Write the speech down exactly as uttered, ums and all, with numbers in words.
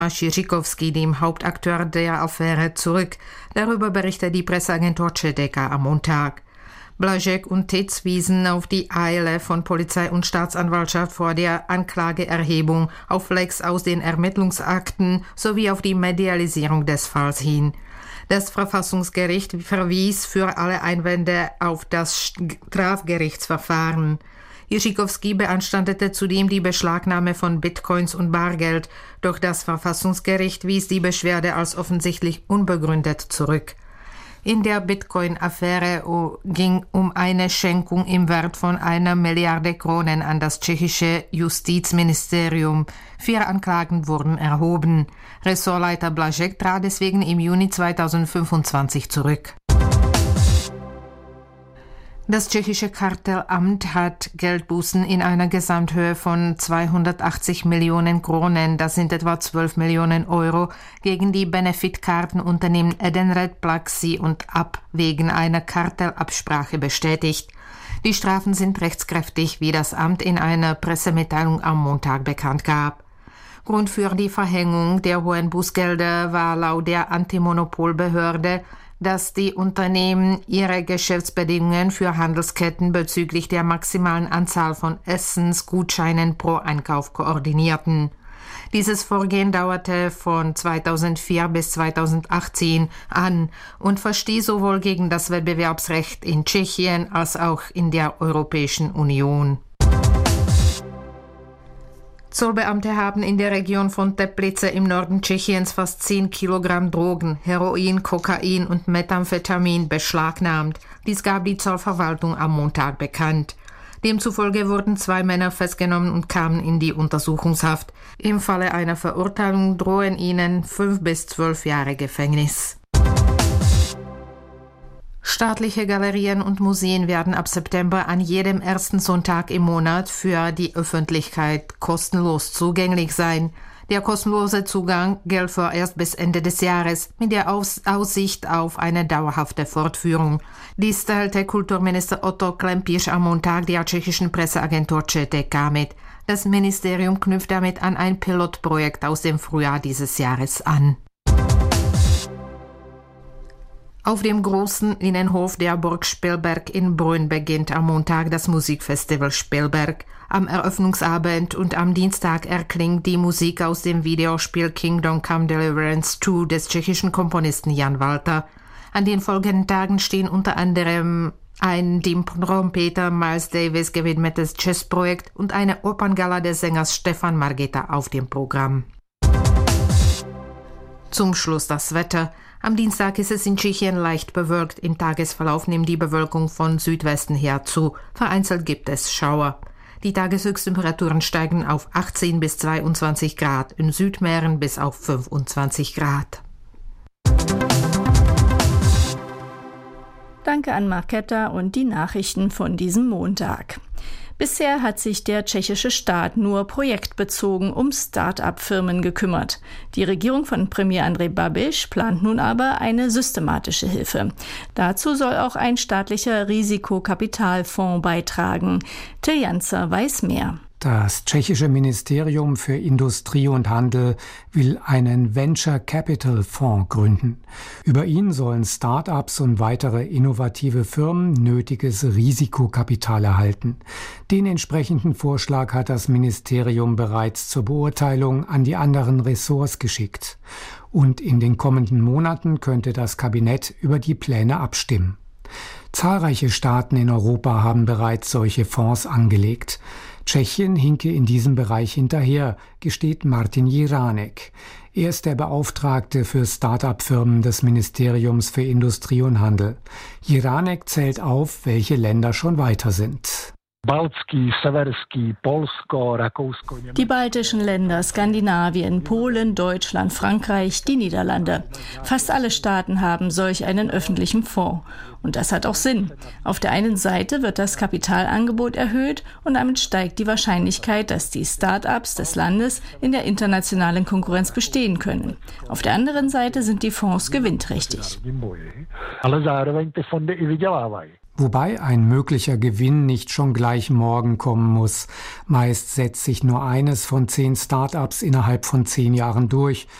Šiřikovský, dem Hauptakteur der Affäre, zurück. Darüber berichtet die Presseagentur Četeka am Montag. Blažek und Titz wiesen auf die Eile von Polizei und Staatsanwaltschaft vor der Anklageerhebung, auf Lecks aus den Ermittlungsakten sowie auf die Medialisierung des Falls hin. Das Verfassungsgericht verwies für alle Einwände auf das Strafgerichtsverfahren. Jiřikovský beanstandete zudem die Beschlagnahme von Bitcoins und Bargeld, doch das Verfassungsgericht wies die Beschwerde als offensichtlich unbegründet zurück. In der Bitcoin-Affäre ging um eine Schenkung im Wert von einer Milliarde Kronen an das tschechische Justizministerium. Vier Anklagen wurden erhoben. Ressortleiter Blažek trat deswegen im Juni zweitausendfünfundzwanzig zurück. Das tschechische Kartellamt hat Geldbußen in einer Gesamthöhe von zweihundertachtzig Millionen Kronen, das sind etwa zwölf Millionen Euro, gegen die Benefitkartenunternehmen Edenred, Plaxi und Ab wegen einer Kartellabsprache bestätigt. Die Strafen sind rechtskräftig, wie das Amt in einer Pressemitteilung am Montag bekannt gab. Grund für die Verhängung der hohen Bußgelder war laut der Antimonopolbehörde, dass die Unternehmen ihre Geschäftsbedingungen für Handelsketten bezüglich der maximalen Anzahl von Essensgutscheinen pro Einkauf koordinierten. Dieses Vorgehen dauerte von zweitausendvier bis zweitausendachtzehn an und verstieß sowohl gegen das Wettbewerbsrecht in Tschechien als auch in der Europäischen Union. Zollbeamte haben in der Region von Teplice im Norden Tschechiens fast zehn Kilogramm Drogen, Heroin, Kokain und Methamphetamin beschlagnahmt. Dies gab die Zollverwaltung am Montag bekannt. Demzufolge wurden zwei Männer festgenommen und kamen in die Untersuchungshaft. Im Falle einer Verurteilung drohen ihnen fünf bis zwölf Jahre Gefängnis. Staatliche Galerien und Museen werden ab September an jedem ersten Sonntag im Monat für die Öffentlichkeit kostenlos zugänglich sein. Der kostenlose Zugang gilt vorerst bis Ende des Jahres mit der Aus- Aussicht auf eine dauerhafte Fortführung. Dies teilte Kulturminister Otto Klempisch am Montag der tschechischen Presseagentur Četeka mit. Das Ministerium knüpft damit an ein Pilotprojekt aus dem Frühjahr dieses Jahres an. Auf dem großen Innenhof der Burg Spielberg in Brünn beginnt am Montag das Musikfestival Spielberg. Am Eröffnungsabend und am Dienstag erklingt die Musik aus dem Videospiel Kingdom Come Deliverance zwei des tschechischen Komponisten Jan Walter. An den folgenden Tagen stehen unter anderem ein dem Trompeter Miles Davis gewidmetes Jazzprojekt und eine Operngala des Sängers Stefan Margita auf dem Programm. Zum Schluss das Wetter. Am Dienstag ist es in Tschechien leicht bewölkt. Im Tagesverlauf nimmt die Bewölkung von Südwesten her zu. Vereinzelt gibt es Schauer. Die Tageshöchsttemperaturen steigen auf achtzehn bis zweiundzwanzig Grad, in Südmähren bis auf fünfundzwanzig Grad. Danke an Marketta und die Nachrichten von diesem Montag. Bisher hat sich der tschechische Staat nur projektbezogen um Start-up-Firmen gekümmert. Die Regierung von Premier Andrej Babiš plant nun aber eine systematische Hilfe. Dazu soll auch ein staatlicher Risikokapitalfonds beitragen. Till Janzer weiß mehr. Das tschechische Ministerium für Industrie und Handel will einen Venture Capital Fonds gründen. Über ihn sollen Start-ups und weitere innovative Firmen nötiges Risikokapital erhalten. Den entsprechenden Vorschlag hat das Ministerium bereits zur Beurteilung an die anderen Ressorts geschickt. Und in den kommenden Monaten könnte das Kabinett über die Pläne abstimmen. Zahlreiche Staaten in Europa haben bereits solche Fonds angelegt. Tschechien hinke in diesem Bereich hinterher, gesteht Martin Jiránek. Er ist der Beauftragte für Start-up-Firmen des Ministeriums für Industrie und Handel. Jiránek zählt auf, welche Länder schon weiter sind. Die baltischen Länder, Skandinavien, Polen, Deutschland, Frankreich, die Niederlande. Fast alle Staaten haben solch einen öffentlichen Fonds. Und das hat auch Sinn. Auf der einen Seite wird das Kapitalangebot erhöht und damit steigt die Wahrscheinlichkeit, dass die Start-ups des Landes in der internationalen Konkurrenz bestehen können. Auf der anderen Seite sind die Fonds gewinnträchtig. wobei ein möglicher Gewinn nicht schon gleich morgen kommen muss. Meist setzt sich nur eines von zehn Start-ups innerhalb von zehn Jahren durch.